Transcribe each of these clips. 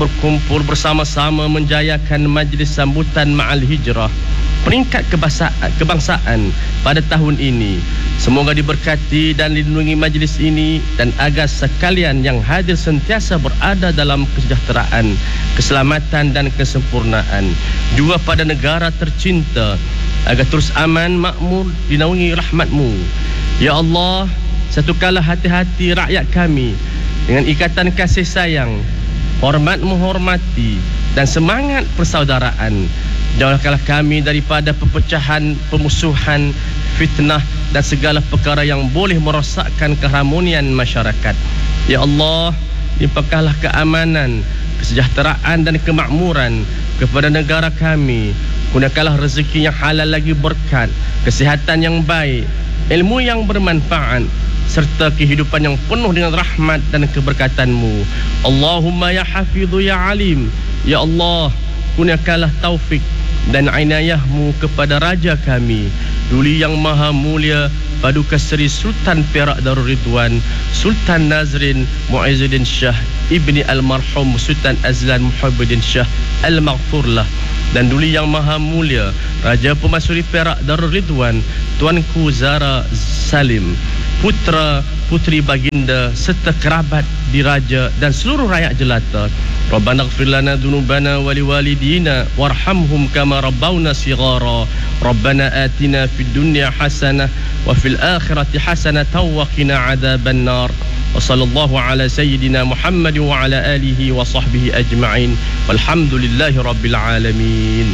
berkumpul bersama-sama menjayakan majlis sambutan Ma'al Hijrah peringkat kebangsaan pada tahun ini. Semoga diberkati dan dilindungi majlis ini dan agar sekalian yang hadir sentiasa berada dalam kesejahteraan, keselamatan dan kesempurnaan. Juga pada negara tercinta agar terus aman, makmur, dinaungi rahmat-Mu. Ya Allah, satukanlah hati-hati rakyat kami dengan ikatan kasih sayang, hormat menghormati dan semangat persaudaraan. Jauhkanlah kami daripada perpecahan, pemusuhan, fitnah dan segala perkara yang boleh merosakkan keharmonian masyarakat. Ya Allah, limpahkanlah keamanan, kesejahteraan dan kemakmuran kepada negara kami. Kurniakanlah rezeki yang halal lagi berkat, kesihatan yang baik, ilmu yang bermanfaat serta kehidupan yang penuh dengan rahmat dan keberkatan-Mu. Allahumma ya hafidhu ya alim. Ya Allah, kurniakanlah taufik dan inayah-Mu kepada raja kami, Duli Yang Maha Mulia Paduka Seri Sultan Perak Darul Ridwan Sultan Nazrin Mu'izzuddin Shah Ibni Almarhum Sultan Azlan Muhibbuddin Shah Al-Maghfurlah, dan Duli Yang Maha Mulia Raja Pemansuri Perak Darul Ridwan Tuanku Zara Salim, putra putri baginda serta kerabat diraja dan seluruh rakyat jelata. Rabbana ighfir lana dhunubana wa liwalidina warhamhum kama rabbawna shighara. Rabbana atina fid dunya hasanah wa fil akhirati hasanatan wa qina adzaban nar. Wa sallallahu ala sayyidina Muhammad wa ala alihi wa sahbihi ajma'in. Walhamdulillahi rabbil alamin.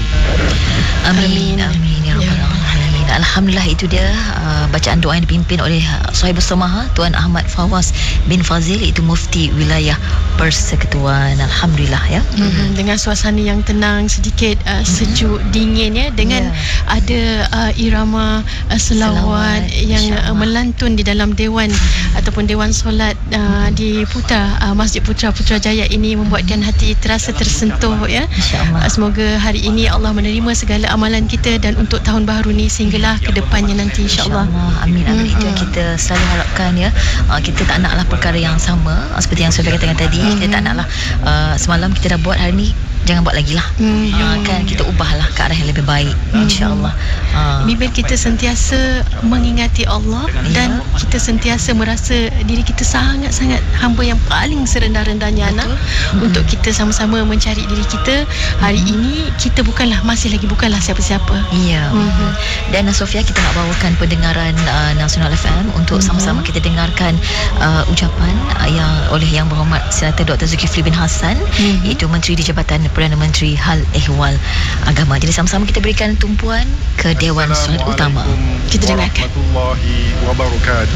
Amin. Amin ya rabbal alamin. Alhamdulillah, itu dia bacaan doa yang dipimpin oleh Sahibus Samaha Tuan Ahmad Fawaz bin Fazil, itu Mufti Wilayah Persekutuan. Alhamdulillah ya. Dengan suasana yang tenang, sedikit sejuk, dingin ya, dengan ada irama selawat yang melantun di dalam dewan ataupun dewan solat di Putra Masjid Putrajaya ini, membuatkan hati terasa tersentuh ya. Semoga hari ini Allah menerima segala amalan kita dan untuk tahun baru ni sehinggalah ke depannya nanti, insya-Allah. Amin. Itu yang kita selalu harapkan ya. Kita tak naklah perkara yang sama seperti yang saya katakan tadi. Kita tak naklah semalam kita dah buat, hari ni jangan buat lagi lah. Kan kita ubahlah ke arah yang lebih baik, insya-Allah. Biar kita sentiasa mengingati Allah dan kita sentiasa merasa diri kita sangat-sangat hamba yang paling serendah-rendahnya untuk kita sama-sama mencari diri kita. Hari ini kita masih lagi bukanlah siapa-siapa. Ya. Dan Sofia, kita nak bawakan pendengaran Nasional FM untuk sama-sama kita dengarkan ucapan yang oleh Yang Berhormat Senator Dr. Zulkifli bin Hassan, iaitu Menteri di Jabatan Perdana Menteri Hal Ehwal Agama. Jadi sama-sama kita berikan tumpuan ke Dewan Solat Utama. Kita dengarkan. Warahmatullahi wabarakatuh.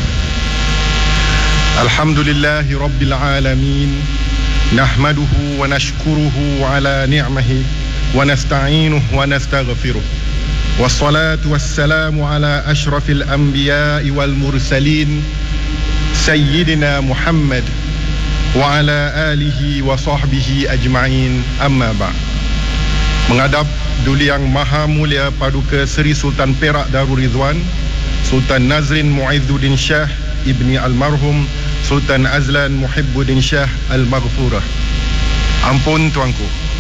Alhamdulillahi rabbil alamin. Nahmaduhu wa nashkuruhu ala ni'mahi wa nasta'inuhu wa nastaghfiruh. Wassalatu wassalamu ala ashrafil anbiya'i wal mursalin Sayyidina Muhammad wa ala alihi wa sahbihi ajma'in, amma ba'd. Menghadap Duli Yang Maha Mulia Paduka Seri Sultan Perak Darul Ridwan Sultan Nazrin Mu'izzuddin Shah Ibni Almarhum Sultan Azlan Muhibbuddin Shah Al-Maghfurah. Ampun tuanku,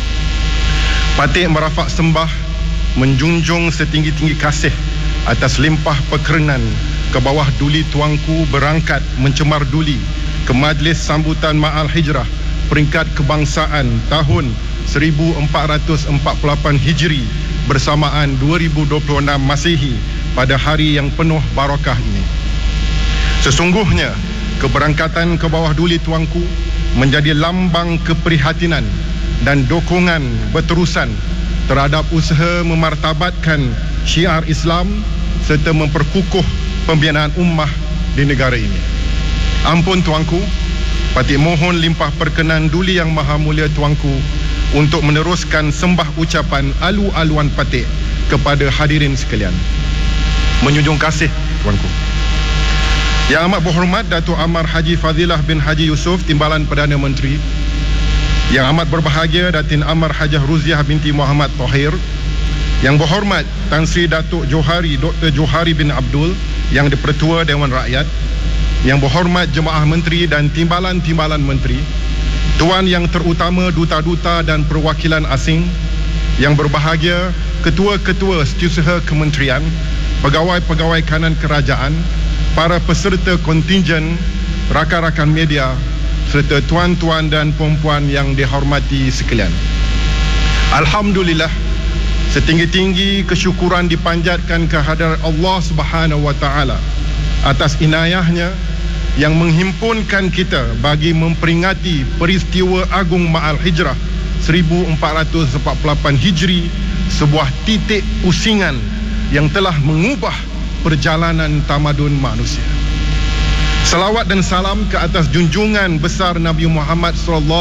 patih merafak sembah, menjunjung setinggi-tinggi kasih atas limpah perkerenan ke bawah Duli tuanku berangkat mencemar Duli ke Majlis Sambutan Ma'al Hijrah peringkat kebangsaan tahun 1448 Hijri bersamaan 2026 Masihi pada hari yang penuh barakah ini. Sesungguhnya keberangkatan ke bawah Duli tuanku menjadi lambang keprihatinan dan dukungan berterusan terhadap usaha memartabatkan syiar Islam serta memperkukuh pembinaan ummah di negara ini. Ampun tuanku, patih mohon limpah perkenan Duli Yang Maha Mulia tuanku untuk meneruskan sembah ucapan alu-aluan patih kepada hadirin sekalian. Menjunjung kasih tuanku. Yang amat berhormat Datuk Amar Haji Fadilah bin Haji Yusof, Timbalan Perdana Menteri. Yang amat berbahagia Datin Amar Hajah Ruziah binti Muhammad Tahir. Yang berhormat Tan Sri Datuk Johari Dr. Johari bin Abdul, Yang di-Pertua Dewan Rakyat. Yang berhormat Jemaah Menteri dan Timbalan-Timbalan Menteri. Tuan yang terutama duta-duta dan perwakilan asing, yang berbahagia ketua-ketua setiausaha kementerian, pegawai-pegawai kanan kerajaan, para peserta kontingen, rakan-rakan media serta tuan-tuan dan puan-puan yang dihormati sekalian. Alhamdulillah, setinggi-tinggi kesyukuran dipanjatkan kehadirat Allah Subhanahu wa taala atas inayahnya yang menghimpunkan kita bagi memperingati peristiwa agung Ma'al Hijrah 1448 Hijri, sebuah titik pusingan yang telah mengubah perjalanan tamadun manusia. Salawat dan salam ke atas junjungan besar Nabi Muhammad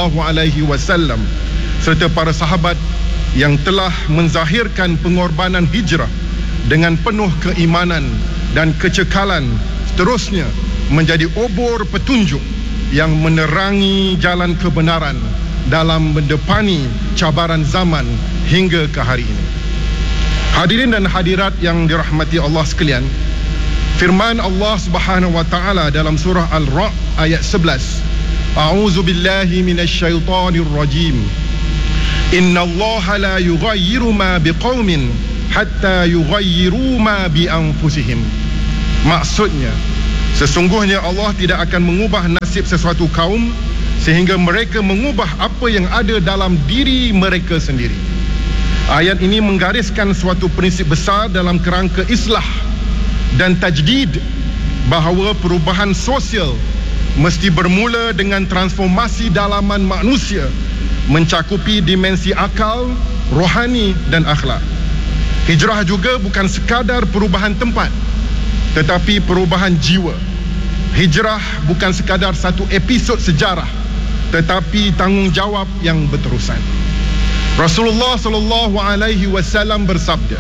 SAW serta para sahabat yang telah menzahirkan pengorbanan hijrah dengan penuh keimanan dan kecekalan, seterusnya menjadi obor petunjuk yang menerangi jalan kebenaran dalam mendepani cabaran zaman hingga ke hari ini. Hadirin dan hadirat yang dirahmati Allah sekalian, firman Allah Subhanahu wa taala dalam surah Al-Ra' ayat 11, A'udzu billahi minasyaitonir rajim. Innallaha la yughayyiru ma biqaumin hatta yughayyiru ma bi anfusihim. Maksudnya, sesungguhnya Allah tidak akan mengubah nasib sesuatu kaum sehingga mereka mengubah apa yang ada dalam diri mereka sendiri. Ayat ini menggariskan suatu prinsip besar dalam kerangka islah dan tajdid, bahawa perubahan sosial mesti bermula dengan transformasi dalaman manusia, mencakupi dimensi akal, rohani dan akhlak. Hijrah juga bukan sekadar perubahan tempat, tetapi perubahan jiwa. Hijrah bukan sekadar satu episod sejarah, tetapi tanggungjawab yang berterusan. Rasulullah SAW bersabda,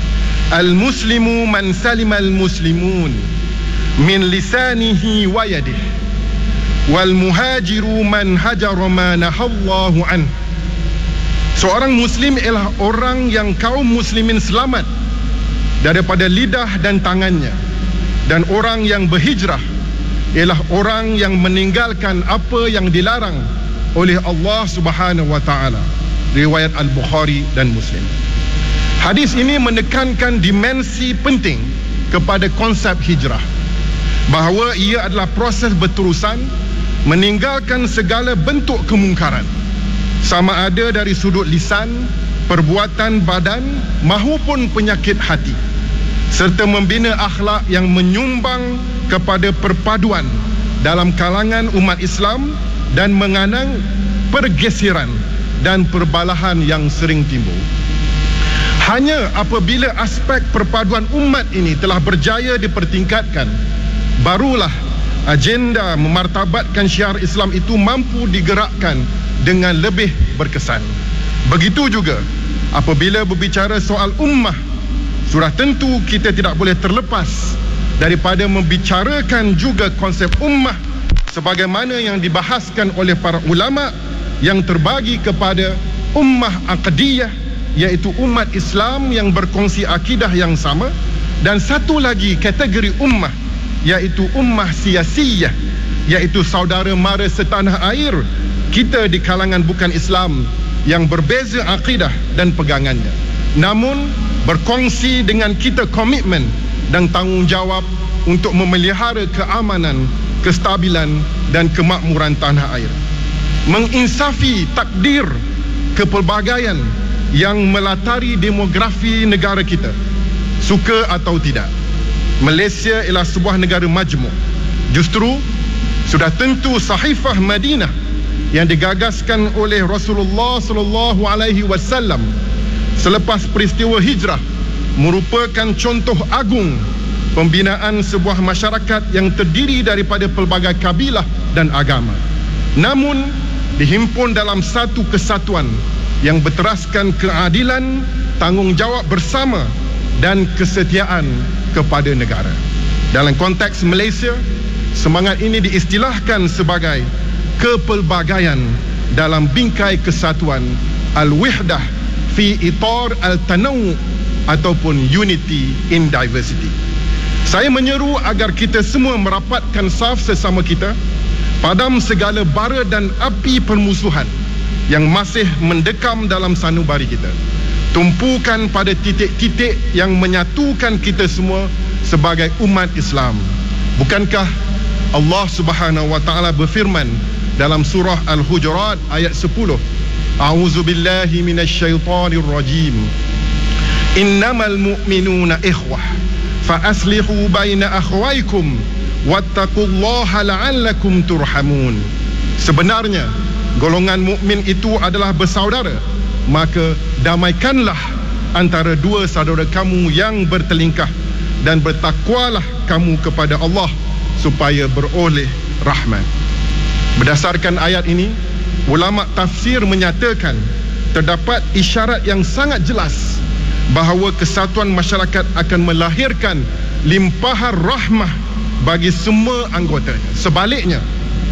Al-Muslimu man salima al-muslimun min lisanihi wa yadihi, wal muhajiru man hajara ma nahallahu an. Seorang Muslim ialah orang yang kaum muslimin selamat daripada lidah dan tangannya, dan orang yang berhijrah ialah orang yang meninggalkan apa yang dilarang oleh Allah Subhanahu wa taala. Riwayat Al-Bukhari dan Muslim. Hadis ini menekankan dimensi penting kepada konsep hijrah, bahawa ia adalah proses berterusan meninggalkan segala bentuk kemungkaran, sama ada dari sudut lisan, perbuatan badan maupun penyakit hati, serta membina akhlak yang menyumbang kepada perpaduan dalam kalangan umat Islam dan menganang pergeseran dan perbalahan yang sering timbul. Hanya apabila aspek perpaduan umat ini telah berjaya dipertingkatkan, barulah agenda memartabatkan syiar Islam itu mampu digerakkan dengan lebih berkesan. Begitu juga apabila berbicara soal ummah, sudah tentu kita tidak boleh terlepas daripada membicarakan juga konsep ummah sebagaimana yang dibahaskan oleh para ulama yang terbagi kepada ummah aqdiyah, iaitu umat Islam yang berkongsi akidah yang sama, dan satu lagi kategori ummah iaitu ummah siyasiyah, iaitu saudara mara setanah air kita di kalangan bukan Islam yang berbeza akidah dan pegangannya, namun berkongsi dengan kita komitmen dan tanggungjawab untuk memelihara keamanan, kestabilan dan kemakmuran tanah air, menginsafi takdir kepelbagaian yang melatari demografi negara kita, suka atau tidak. Malaysia ialah sebuah negara majmuk. Justru sudah tentu Sahifah Madinah yang digagaskan oleh Rasulullah SAW selepas peristiwa hijrah merupakan contoh agung pembinaan sebuah masyarakat yang terdiri daripada pelbagai kabilah dan agama, namun dihimpun dalam satu kesatuan yang berteraskan keadilan, tanggungjawab bersama dan kesetiaan kepada negara. Dalam konteks Malaysia, semangat ini diistilahkan sebagai kepelbagaian dalam bingkai kesatuan, al-wihdah fi itar al-tanawu ataupun unity in diversity. Saya menyeru agar kita semua merapatkan saf sesama kita, Padam segala bara dan api permusuhan yang masih mendekam dalam sanubari kita. Tumpukan pada titik-titik yang menyatukan kita semua sebagai umat Islam. Bukankah Allah Subhanahu wa taala berfirman dalam surah Al-Hujurat ayat 10, A'udzubillahi minasyaitonir rajim. Innamal mu'minuna ikhwah fa aslihu baina akhwaykum wattaqullaha la'allakum turhamun. Sebenarnya golongan mukmin itu adalah bersaudara, maka damaikanlah antara dua saudara kamu yang bertelingkah dan bertakwalah kamu kepada Allah supaya beroleh rahmat. Berdasarkan ayat ini, ulama tafsir menyatakan terdapat isyarat yang sangat jelas bahawa kesatuan masyarakat akan melahirkan limpahan rahmah bagi semua anggotanya. Sebaliknya,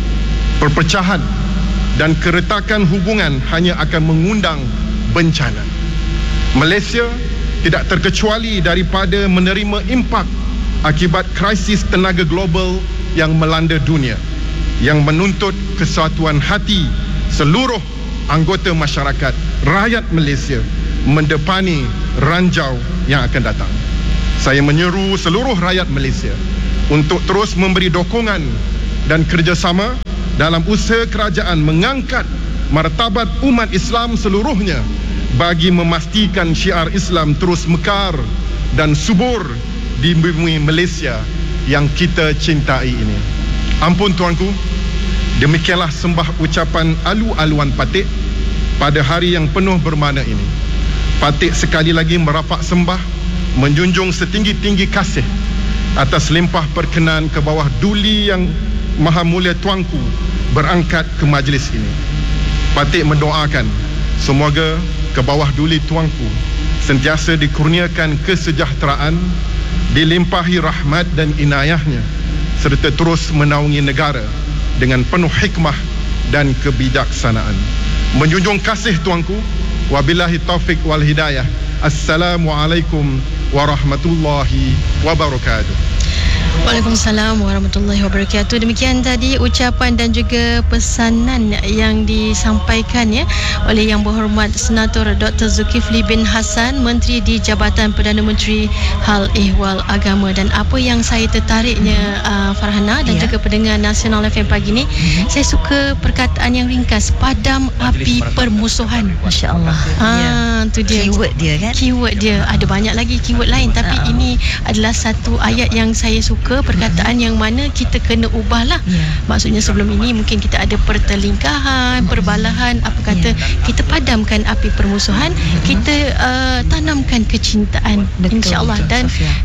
perpecahan dan keretakan hubungan hanya akan mengundang bencana. Malaysia tidak terkecuali daripada menerima impak akibat krisis tenaga global yang melanda dunia, yang menuntut kesatuan hati seluruh anggota masyarakat rakyat Malaysia mendepani ranjau yang akan datang. Saya menyeru seluruh rakyat Malaysia untuk terus memberi dokongan dan kerjasama dalam usaha kerajaan mengangkat martabat umat Islam seluruhnya bagi memastikan syiar Islam terus mekar dan subur di bumi Malaysia yang kita cintai ini. Ampun tuanku, demikianlah sembah ucapan alu-aluan Patik pada hari yang penuh bermakna ini. Patik sekali lagi merafak sembah, menjunjung setinggi-tinggi kasih atas limpah perkenan ke bawah duli yang maha mulia tuanku berangkat ke majlis ini. Patik mendoakan semoga ke bawah duli tuanku sentiasa dikurniakan kesejahteraan, dilimpahi rahmat dan inayahnya, serta terus menaungi negara dengan penuh hikmah dan kebijaksanaan. Menjunjung kasih tuanku, wabillahi taufik wal hidayah. Assalamualaikum warahmatullahi wabarakatuh. Waalaikumsalam warahmatullahi wabarakatuh. Demikian tadi ucapan dan juga pesanan yang disampaikan oleh Yang Berhormat Senator Dr. Zulkifli bin Hassan, Menteri di Jabatan Perdana Menteri Hal Ehwal Agama. Dan apa yang saya tertariknya Farhana dan juga pendengar Nasional FM pagi ni, saya suka perkataan yang ringkas, padam api permusuhan. Masya-Allah. Itu dia keyword dia kan. Keyword dia ada banyak lagi keyword lain, tapi ini adalah satu ayat yang saya suka, perkataan yang mana kita kena ubahlah. Maksudnya sebelum ini mungkin kita ada pertelingkahan, perbalahan, apa kata, kita padamkan api permusuhan, kita tanamkan kecintaan, insya-Allah, dan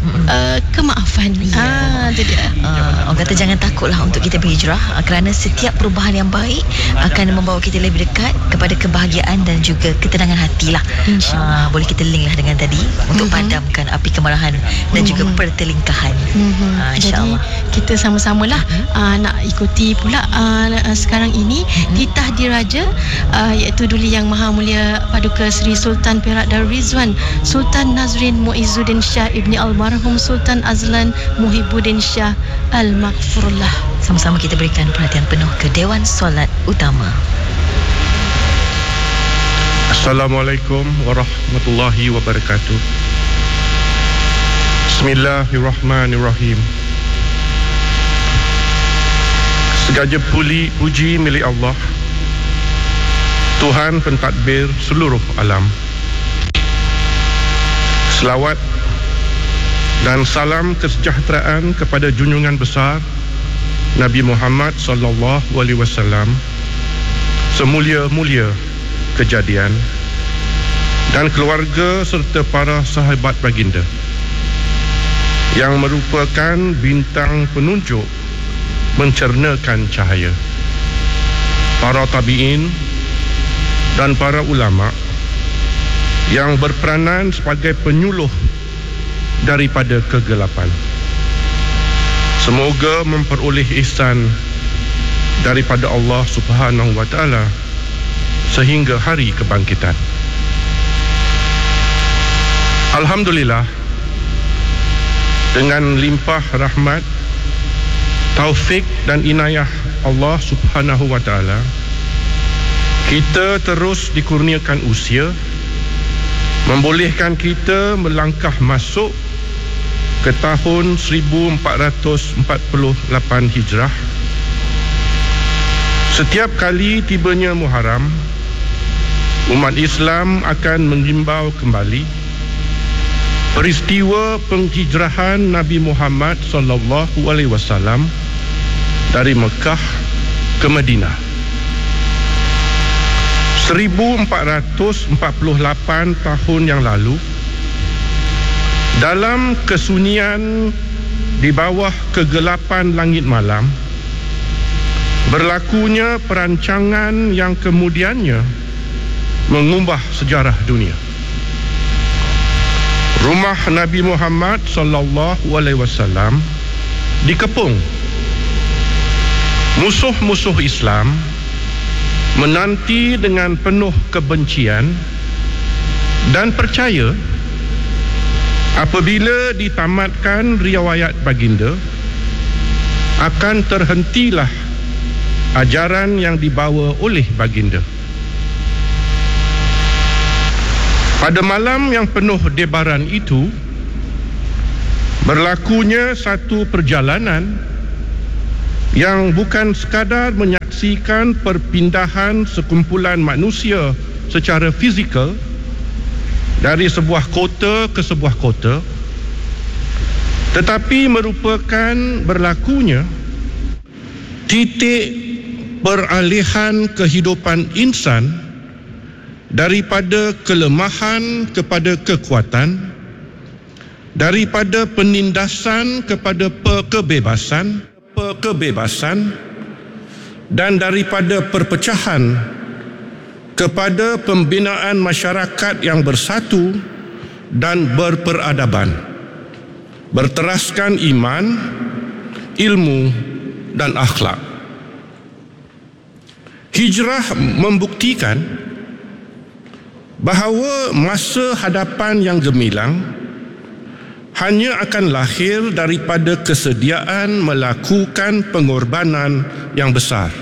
kemaafan. Itu dia. Orang kata jangan takutlah untuk kita berhijrah, kerana setiap perubahan yang baik akan membawa kita lebih dekat kepada kebahagiaan dan juga ketenangan hatilah. Boleh kita link lah dengan tadi untuk padamkan api kemarahan dan juga pertelingkahan. Jadi kita sama-samalah nak ikuti pula sekarang ini titah diraja, iaitu Duli Yang Maha Mulia Paduka Seri Sultan Perak Darul Rizwan Sultan Nazrin Muizzuddin Shah Ibni Almarhum Sultan Azlan Muhibbuddin Shah Al-Maghfurullah. Sama-sama kita berikan perhatian penuh ke Dewan Solat Utama. Assalamualaikum warahmatullahi wabarakatuh. Bismillahirrahmanirrahim. Segala puji milik Allah, Tuhan pentadbir seluruh alam. Selawat dan salam kesejahteraan kepada junjungan besar Nabi Muhammad sallallahu alaihi wasallam, semulia-mulia kejadian, dan keluarga serta para sahabat baginda yang merupakan bintang penunjuk mencernakan cahaya, para tabi'in dan para ulama yang berperanan sebagai penyuluh daripada kegelapan. Semoga memperoleh ihsan daripada Allah Subhanahu wa taala sehingga hari kebangkitan. Alhamdulillah, dengan limpah rahmat, taufik dan inayah Allah Subhanahu wa taala, kita terus dikurniakan usia membolehkan kita melangkah masuk ke tahun 1448 Hijrah. Setiap kali tibanya Muharram, umat Islam akan mengimbau kembali peristiwa penghijrahan Nabi Muhammad sallallahu alaihi wasallam dari Mekah ke Madinah. 1448 tahun yang lalu, dalam kesunyian di bawah kegelapan langit malam, berlakunya perancangan yang kemudiannya mengubah sejarah dunia. Rumah Nabi Muhammad sallallahu alaihi wasallam dikepung. Musuh-musuh Islam menanti dengan penuh kebencian dan percaya apabila ditamatkan riwayat baginda, akan terhentilah ajaran yang dibawa oleh baginda. Pada malam yang penuh debaran itu, berlakunya satu perjalanan yang bukan sekadar menyaksikan perpindahan sekumpulan manusia secara fizikal dari sebuah kota ke sebuah kota, tetapi merupakan berlakunya titik peralihan kehidupan insan daripada kelemahan kepada kekuatan, daripada penindasan kepada kebebasan, dan daripada perpecahan kepada pembinaan masyarakat yang bersatu dan berperadaban, berteraskan iman, ilmu dan akhlak. Hijrah membuktikan bahawa masa hadapan yang gemilang hanya akan lahir daripada kesediaan melakukan pengorbanan yang besar.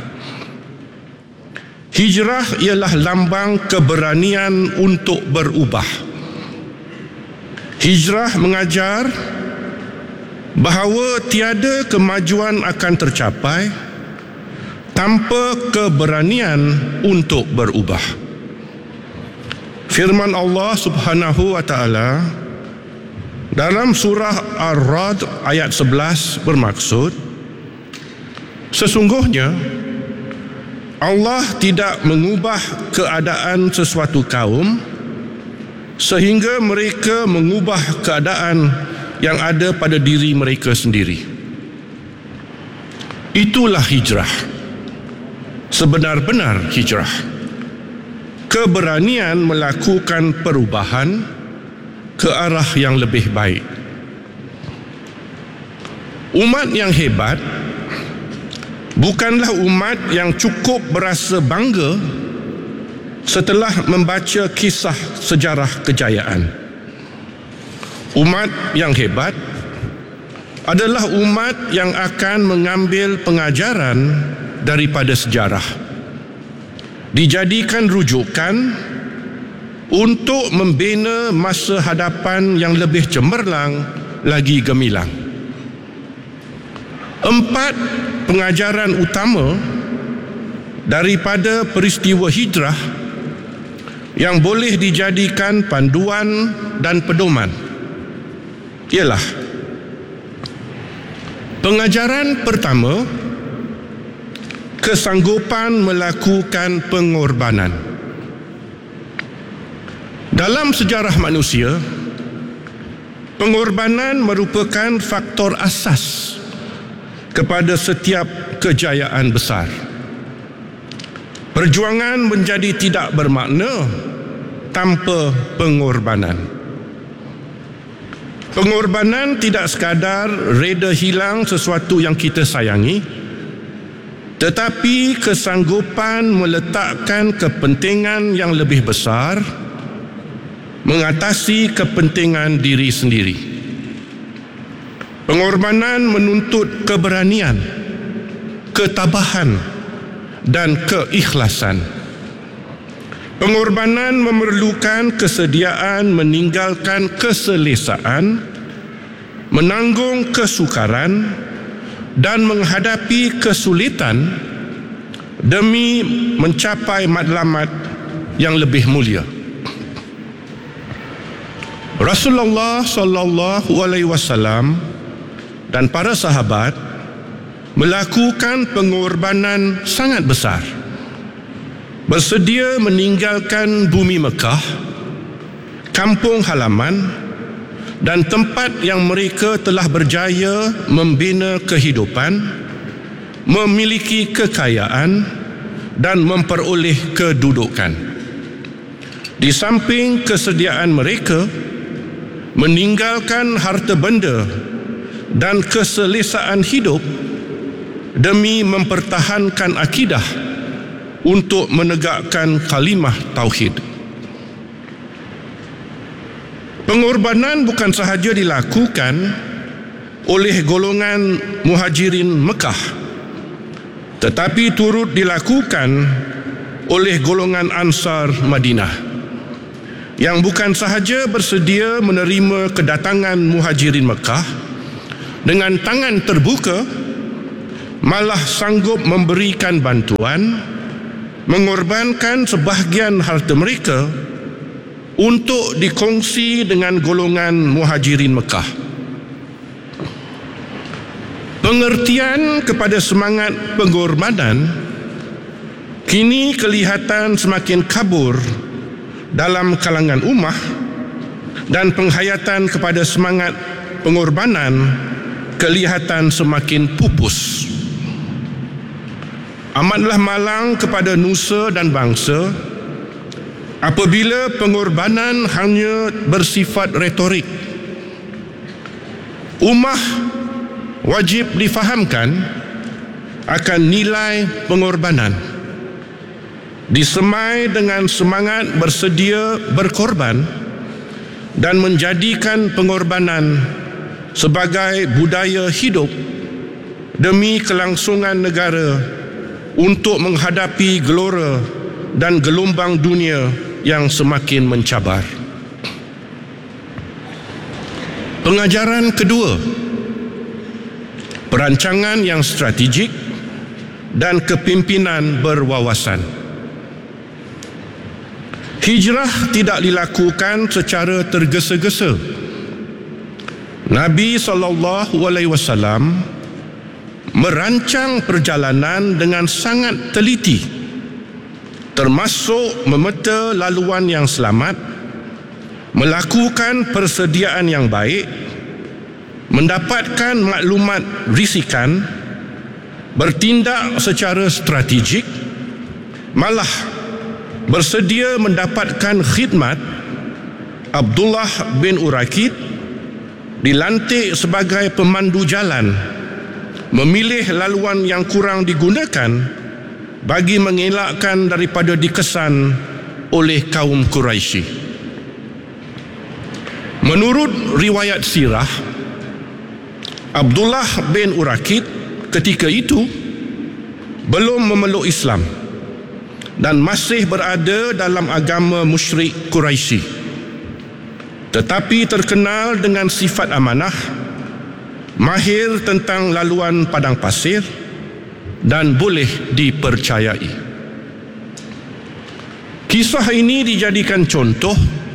Hijrah ialah lambang keberanian untuk berubah. Hijrah mengajar bahawa tiada kemajuan akan tercapai tanpa keberanian untuk berubah. Firman Allah Subhanahu wa taala dalam surah Ar-Ra'd ayat 11 bermaksud, sesungguhnya Allah tidak mengubah keadaan sesuatu kaum sehingga mereka mengubah keadaan yang ada pada diri mereka sendiri. Itulah hijrah. Sebenar-benar hijrah. Keberanian melakukan perubahan ke arah yang lebih baik. Umat yang hebat bukanlah umat yang cukup berasa bangga setelah membaca kisah sejarah kejayaan. Umat yang hebat adalah umat yang akan mengambil pengajaran daripada sejarah, dijadikan rujukan untuk membina masa hadapan yang lebih cemerlang lagi gemilang. 4 pengajaran utama daripada peristiwa hijrah yang boleh dijadikan panduan dan pedoman ialah: pengajaran pertama, kesanggupan melakukan pengorbanan. Dalam sejarah manusia, pengorbanan merupakan faktor asas kepada setiap kejayaan besar. Perjuangan menjadi tidak bermakna tanpa pengorbanan. Pengorbanan tidak sekadar reda hilang sesuatu yang kita sayangi, tetapi kesanggupan meletakkan kepentingan yang lebih besar mengatasi kepentingan diri sendiri. Pengorbanan menuntut keberanian, ketabahan dan keikhlasan. Pengorbanan memerlukan kesediaan meninggalkan keselesaan, menanggung kesukaran dan menghadapi kesulitan demi mencapai matlamat yang lebih mulia. Rasulullah sallallahu alaihi wasallam dan para sahabat melakukan pengorbanan sangat besar, bersedia meninggalkan bumi Mekah, kampung halaman dan tempat yang mereka telah berjaya membina kehidupan, memiliki kekayaan dan memperoleh kedudukan. Di samping kesediaan mereka meninggalkan harta benda dan keselesaan hidup demi mempertahankan akidah untuk menegakkan kalimah tauhid. Pengorbanan bukan sahaja dilakukan oleh golongan Muhajirin Mekah, tetapi turut dilakukan oleh golongan Ansar Madinah yang bukan sahaja bersedia menerima kedatangan Muhajirin Mekah dengan tangan terbuka, malah sanggup memberikan bantuan, mengorbankan sebahagian harta mereka untuk dikongsi dengan golongan Muhajirin Mekah. Pengertian kepada semangat pengorbanan kini kelihatan semakin kabur dalam kalangan ummah, dan penghayatan kepada semangat pengorbanan kelihatan semakin pupus. Amatlah malang kepada nusa dan bangsa apabila pengorbanan hanya bersifat retorik. Ummah wajib difahamkan akan nilai pengorbanan, disemai dengan semangat bersedia berkorban dan menjadikan pengorbanan sebagai budaya hidup demi kelangsungan negara untuk menghadapi gelora dan gelombang dunia yang semakin mencabar. Pengajaran kedua, perancangan yang strategik dan kepimpinan berwawasan. Hijrah tidak dilakukan secara tergesa-gesa. Nabi SAW merancang perjalanan dengan sangat teliti, termasuk memeta laluan yang selamat, melakukan persediaan yang baik, mendapatkan maklumat risikan, bertindak secara strategik, malah bersedia mendapatkan khidmat. Abdullah bin Urakid dilantik sebagai pemandu jalan, memilih laluan yang kurang digunakan bagi mengelakkan daripada dikesan oleh kaum Quraisy. Menurut riwayat sirah, Abdullah bin Urakid ketika itu belum memeluk Islam dan masih berada dalam agama musyrik Quraisy, tetapi terkenal dengan sifat amanah, mahir tentang laluan padang pasir dan boleh dipercayai. Kisah ini dijadikan contoh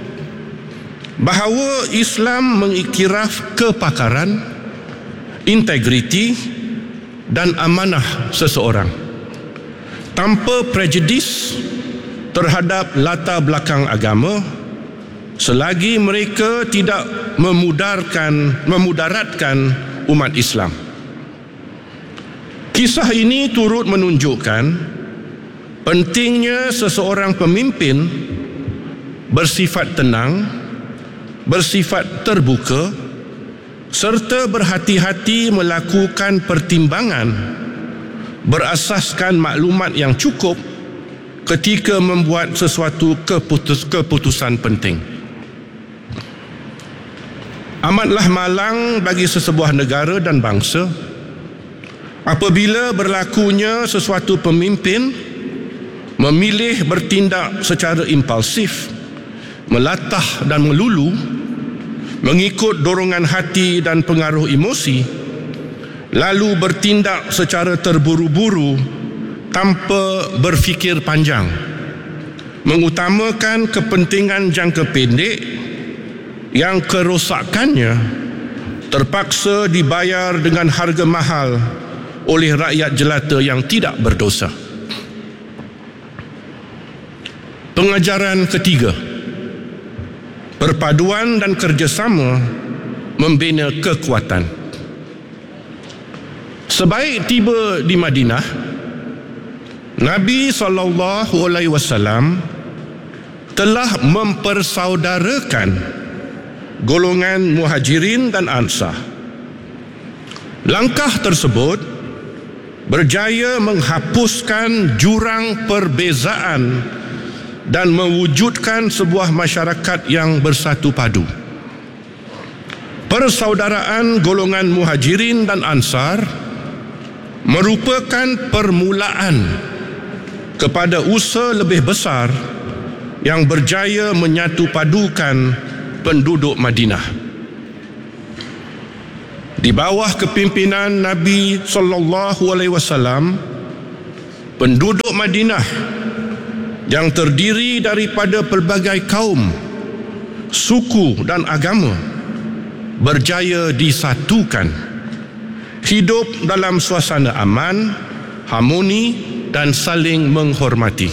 bahawa Islam mengiktiraf kepakaran, integriti dan amanah seseorang tanpa prejudis terhadap latar belakang agama, selagi mereka tidak memudaratkan umat Islam. Kisah ini turut menunjukkan pentingnya seseorang pemimpin bersifat tenang, bersifat terbuka, serta berhati-hati melakukan pertimbangan berasaskan maklumat yang cukup ketika membuat sesuatu keputusan penting. Amatlah malang bagi sesebuah negara dan bangsa Apabila berlakunya sesuatu pemimpin memilih bertindak secara impulsif, melatah dan melulu, mengikut dorongan hati dan pengaruh emosi, lalu bertindak secara terburu-buru tanpa berfikir panjang, mengutamakan kepentingan jangka pendek yang kerosakannya terpaksa dibayar dengan harga mahal oleh rakyat jelata yang tidak berdosa. Pengajaran ketiga, perpaduan dan kerjasama membina kekuatan. Sebaik tiba di Madinah, Nabi SAW telah mempersaudarakan golongan Muhajirin dan Ansar. Langkah tersebut berjaya menghapuskan jurang perbezaan dan mewujudkan sebuah masyarakat yang bersatu padu. Persaudaraan golongan Muhajirin dan Ansar merupakan permulaan kepada usaha lebih besar yang berjaya menyatu padukan penduduk Madinah. Di bawah kepimpinan Nabi SAW, penduduk Madinah yang terdiri daripada pelbagai kaum, suku dan agama berjaya disatukan, hidup dalam suasana aman, harmoni dan saling menghormati.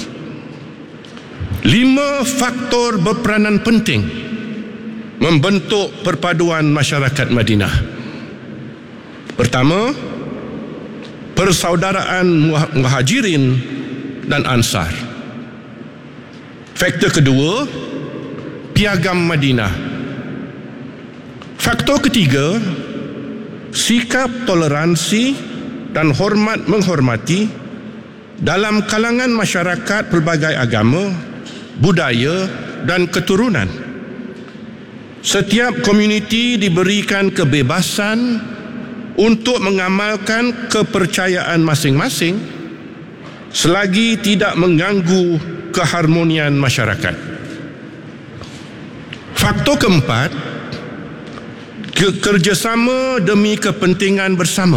5 faktor berperanan penting membentuk perpaduan masyarakat Madinah. Pertama, persaudaraan Muhajirin dan Ansar. Faktor kedua, piagam Madinah. Faktor ketiga, sikap toleransi dan hormat menghormati dalam kalangan masyarakat pelbagai agama, budaya dan keturunan. Setiap komuniti diberikan kebebasan untuk mengamalkan kepercayaan masing-masing selagi tidak mengganggu keharmonian masyarakat. Faktor keempat, kerjasama demi kepentingan bersama.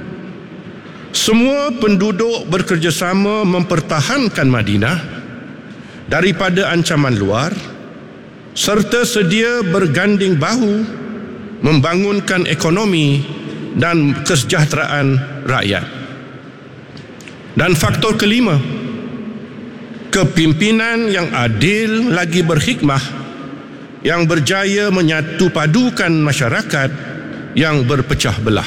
Semua penduduk bekerjasama mempertahankan Madinah daripada ancaman luar serta sedia berganding bahu membangunkan ekonomi dan kesejahteraan rakyat. Dan faktor kelima, kepimpinan yang adil lagi berhikmah yang berjaya menyatu padukan masyarakat yang berpecah belah.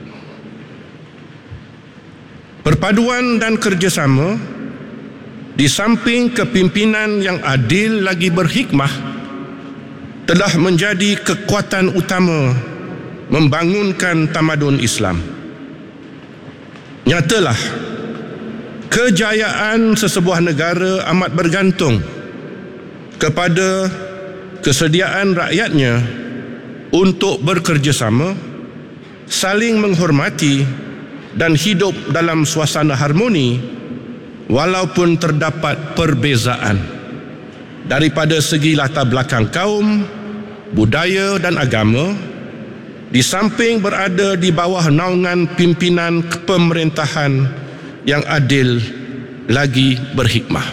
Perpaduan dan kerjasama di samping kepimpinan yang adil lagi berhikmah telah menjadi kekuatan utama membangunkan tamadun Islam. Nyatalah, kejayaan sesebuah negara amat bergantung kepada kesediaan rakyatnya untuk bekerjasama, saling menghormati dan hidup dalam suasana harmoni walaupun terdapat perbezaan daripada segi latar belakang kaum, budaya dan agama, di samping berada di bawah naungan pimpinan pemerintahan yang adil lagi berhikmah.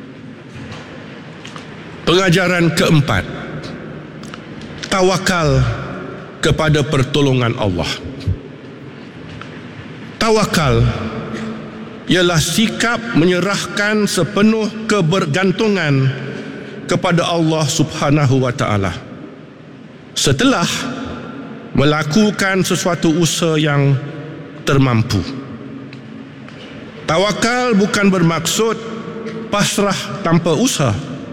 Pengajaran keempat, tawakal kepada pertolongan Allah. Tawakal ialah sikap menyerahkan sepenuh kebergantungan kepada Allah Subhanahu wa taala setelah melakukan sesuatu usaha yang termampu. Tawakal bukan bermaksud pasrah tanpa usaha.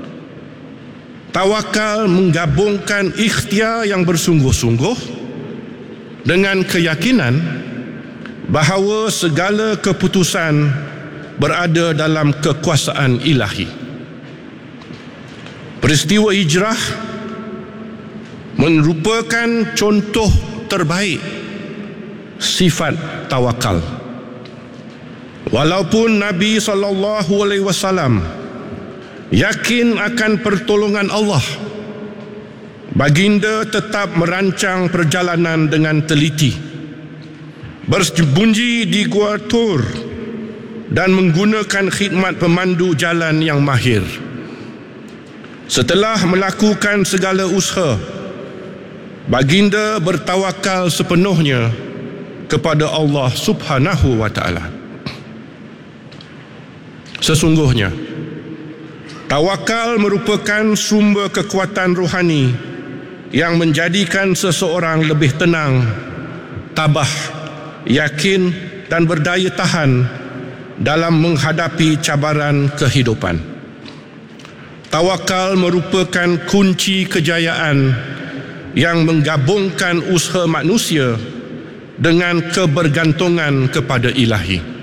Tawakal menggabungkan ikhtiar yang bersungguh-sungguh dengan keyakinan bahawa segala keputusan berada dalam kekuasaan ilahi. Peristiwa hijrah merupakan contoh terbaik sifat tawakal. Walaupun Nabi SAW yakin akan pertolongan Allah, baginda tetap merancang perjalanan dengan teliti, bersembunyi di Gua Tur dan menggunakan khidmat pemandu jalan yang mahir. Setelah melakukan segala usaha, baginda bertawakal sepenuhnya kepada Allah Subhanahu wa taala. Sesungguhnya tawakal merupakan sumber kekuatan rohani yang menjadikan seseorang lebih tenang, tabah, yakin dan berdaya tahan dalam menghadapi cabaran kehidupan. Tawakal merupakan kunci kejayaan yang menggabungkan usaha manusia dengan kebergantungan kepada Ilahi.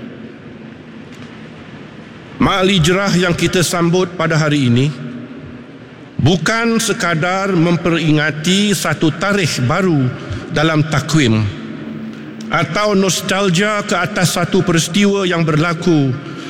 Ma'al Hijrah yang kita sambut pada hari ini bukan sekadar memperingati satu tarikh baru dalam takwim atau nostalgia ke atas satu peristiwa yang berlaku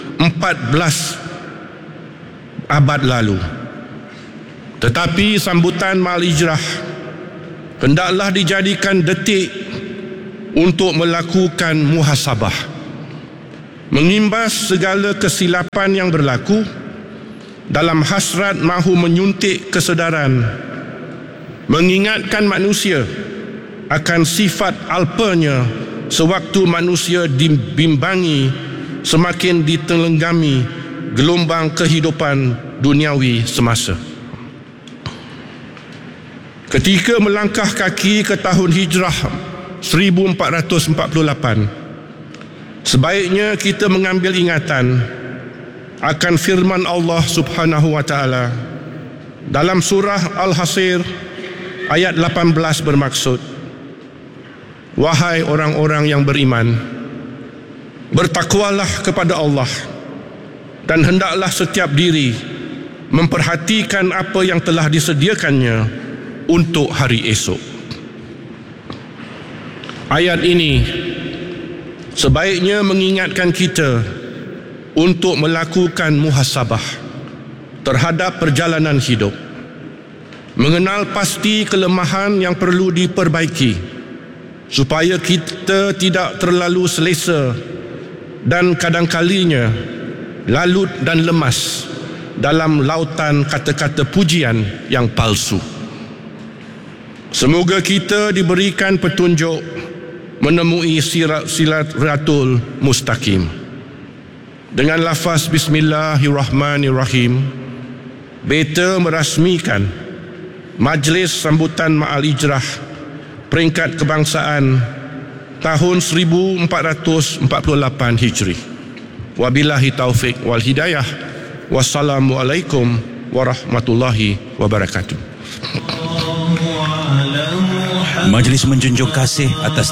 14 abad lalu. Tetapi sambutan Ma'al Hijrah hendaklah dijadikan detik untuk melakukan muhasabah, mengimbas segala kesilapan yang berlaku dalam hasrat mahu menyuntik kesedaran, mengingatkan manusia akan sifat alpanya sewaktu manusia dibimbangi semakin ditelenggami gelombang kehidupan duniawi semasa. Ketika melangkah kaki ke tahun Hijrah 1448, sebaiknya kita mengambil ingatan akan firman Allah Subhanahu wa taala dalam surah Al-Hasir ayat 18 bermaksud, wahai orang-orang yang beriman, bertakwalah kepada Allah dan hendaklah setiap diri memperhatikan apa yang telah disediakannya untuk hari esok. Ayat ini sebaiknya mengingatkan kita untuk melakukan muhasabah terhadap perjalanan hidup, mengenal pasti kelemahan yang perlu diperbaiki supaya kita tidak terlalu selesa dan kadang-kalinya lalut dan lemas dalam lautan kata-kata pujian yang palsu. Semoga kita diberikan petunjuk menemui siratul mustaqim. Dengan lafaz Bismillahirrahmanirrahim, beta merasmikan majlis sambutan Ma'al Hijrah peringkat kebangsaan tahun 1448 Hijri. Wabillahi taufik wal hidayah. Wassalamualaikum warahmatullahi wabarakatuh. Majlis menjunjung kasih atas